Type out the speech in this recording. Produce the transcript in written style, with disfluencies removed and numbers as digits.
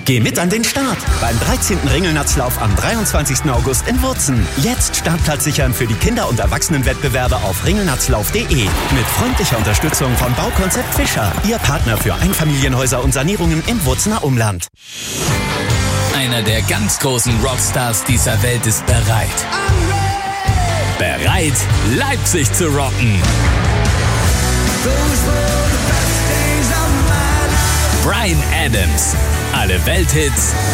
Geh mit an den Start beim 13. Ringelnatzlauf am 23. August in Wurzen. Jetzt Startplatz sichern für die Kinder- und Erwachsenenwettbewerbe auf ringelnatzlauf.de. Mit freundlicher Unterstützung von Baukonzept Fischer. Ihr Partner für Einfamilienhäuser und Sanierungen im Wurzener Umland. Einer der ganz großen Rockstars dieser Welt ist bereit. Bereit, Leipzig zu rocken. Bryan Adams. Alle Welthits